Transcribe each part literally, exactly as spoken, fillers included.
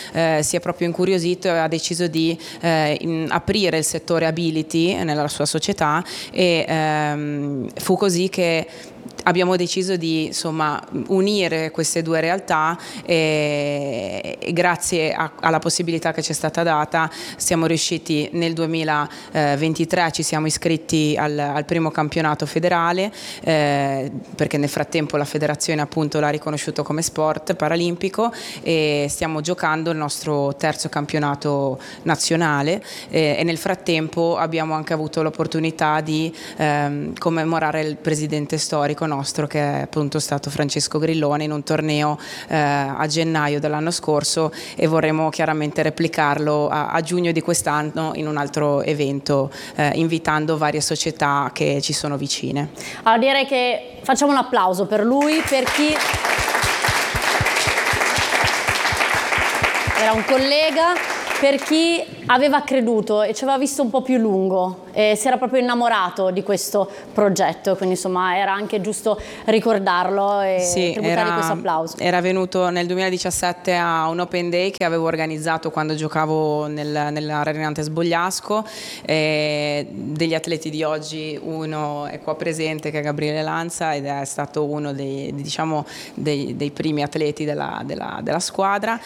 eh, si è proprio incuriosito e ha deciso di eh, in, aprire il settore ability nella sua società, e ehm, fu così che abbiamo deciso di insomma unire queste due realtà, e, e grazie a, alla possibilità che ci è stata data siamo riusciti nel duemilaventitré, ci siamo iscritti al, al primo campionato federale, eh, perché nel frattempo la federazione appunto l'ha riconosciuto come sport paralimpico, e stiamo giocando il nostro terzo campionato nazionale, eh, e nel frattempo abbiamo anche avuto l'opportunità di ehm, commemorare il presidente storico nostro, che è appunto stato Francesco Grillone, in un torneo eh, a gennaio dell'anno scorso, e vorremmo chiaramente replicarlo a, a giugno di quest'anno in un altro evento, eh, invitando varie società che ci sono vicine. Allora direi che facciamo un applauso per lui, per chi era un collega, per chi aveva creduto e ci aveva visto un po' più lungo e si era proprio innamorato di questo progetto, quindi insomma era anche giusto ricordarlo e sì, tributargli questo applauso. Era venuto nel duemiladiciassette a un Open Day che avevo organizzato quando giocavo nel, nella Renantes Bogliasco, e degli atleti di oggi uno è qua presente, che è Gabriele Lanza, ed è stato uno dei, diciamo, dei, dei primi atleti della, della, della squadra.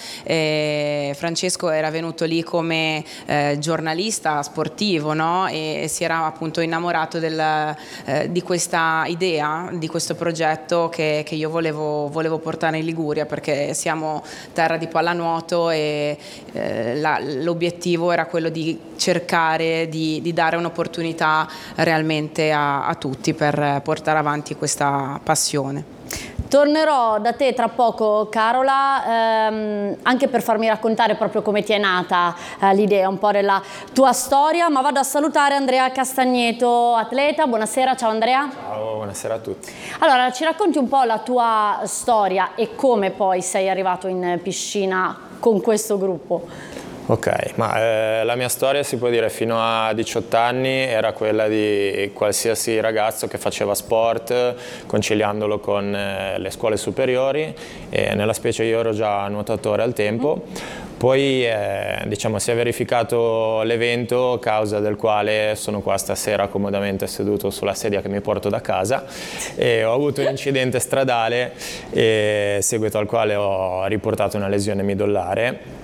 E Francesco era venuto lì come eh, giornalista sportivo, no? E, e si era appunto innamorato del, eh, di questa idea, di questo progetto che, che io volevo, volevo portare in Liguria, perché siamo terra di pallanuoto, e eh, la, l'obiettivo era quello di cercare di, di dare un'opportunità realmente a, a tutti per portare avanti questa passione. Tornerò da te tra poco, Carola, ehm, anche per farmi raccontare proprio come ti è nata eh, l'idea un po' della tua storia, ma vado a salutare Andrea Castagneto, atleta. Buonasera, ciao Andrea. Ciao, buonasera a tutti. Allora, ci racconti un po' la tua storia e come poi sei arrivato in piscina con questo gruppo? Ok, ma eh, la mia storia, si può dire, fino a diciotto anni era quella di qualsiasi ragazzo che faceva sport, conciliandolo con eh, le scuole superiori, e nella specie io ero già nuotatore al tempo. Poi eh, diciamo, si è verificato l'evento, causa del quale sono qua stasera comodamente seduto sulla sedia che mi porto da casa, e ho avuto un incidente stradale, e, seguito al quale ho riportato una lesione midollare.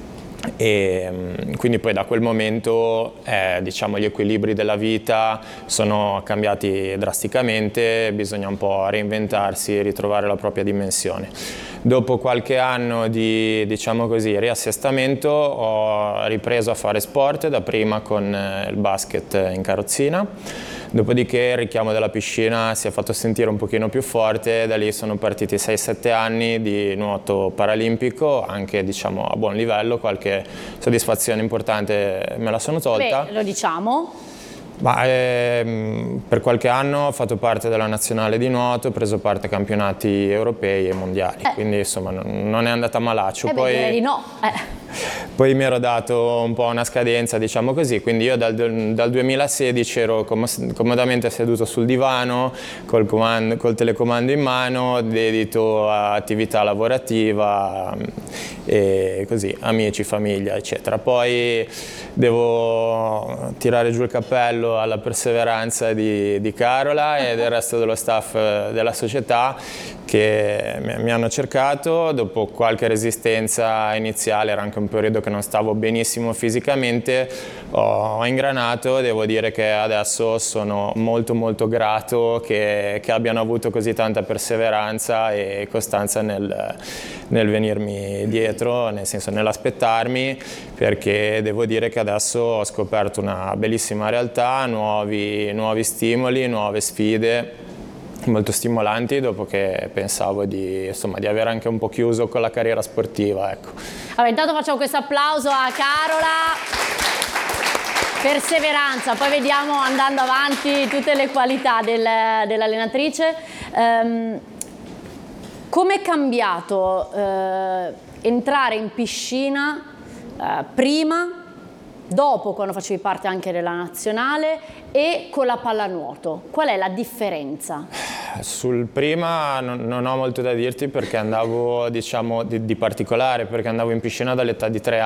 E quindi poi da quel momento eh, diciamo, gli equilibri della vita sono cambiati drasticamente, bisogna un po' reinventarsi e ritrovare la propria dimensione. Dopo qualche anno di, diciamo così, riassestamento ho ripreso a fare sport, dapprima con il basket in carrozzina. Dopodiché il richiamo della piscina si è fatto sentire un pochino più forte, da lì sono partiti sei sette anni di nuoto paralimpico, anche diciamo a buon livello, qualche soddisfazione importante me la sono tolta. Beh, lo diciamo. Ma, ehm, per qualche anno ho fatto parte della nazionale di nuoto, ho preso parte a campionati europei e mondiali, eh. quindi insomma non, non è andata malaccio. Eh poi, beh, direi di no. Eh. Poi mi ero dato un po' una scadenza, diciamo così, quindi io dal, dal duemilasedici ero com- comodamente seduto sul divano, col, comando, col telecomando in mano, dedito a attività lavorativa, e così, amici, famiglia, eccetera. Poi devo tirare giù il cappello alla perseveranza di, di Carola e del resto dello staff della società, che mi hanno cercato. Dopo qualche resistenza iniziale, era anche un periodo che non stavo benissimo fisicamente, ho ingranato. Devo dire che adesso sono molto molto grato che, che abbiano avuto così tanta perseveranza e costanza nel, nel venirmi dietro, nel senso nell'aspettarmi, perché devo dire che adesso ho scoperto una bellissima realtà, nuovi, nuovi stimoli, nuove sfide molto stimolanti, dopo che pensavo di, insomma, di avere anche un po' chiuso con la carriera sportiva, ecco. Allora, intanto facciamo questo applauso a Carola. Perseveranza, poi vediamo andando avanti tutte le qualità del, dell'allenatrice. Um, come è cambiato uh, entrare in piscina uh, prima, dopo quando facevi parte anche della nazionale, e con la pallanuoto? Qual è la differenza? Sul prima non, non ho molto da dirti, perché andavo, diciamo, di, di particolare, perché andavo in piscina dall'età di tre